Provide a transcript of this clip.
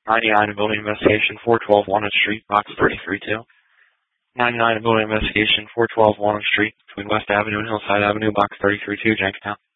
99 in building investigation, 412 Walnut Street, box 332. 99 in building investigation, 412 Walnut Street, between West Avenue and Hillside Avenue, box 332, Jenkintown.